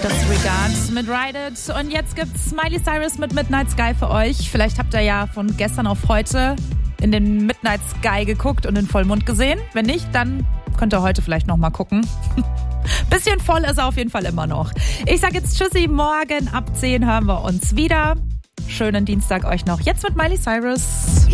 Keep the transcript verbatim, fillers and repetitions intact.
Disregard mit Ride It. Und jetzt gibt's Miley Cyrus mit Midnight Sky für euch. Vielleicht habt ihr ja von gestern auf heute in den Midnight Sky geguckt und den Vollmond gesehen. Wenn nicht, dann könnt ihr heute vielleicht noch mal gucken. Bisschen voll ist er auf jeden Fall immer noch. Ich sag jetzt Tschüssi, morgen ab zehn hören wir uns wieder. Schönen Dienstag euch noch. Jetzt mit Miley Cyrus.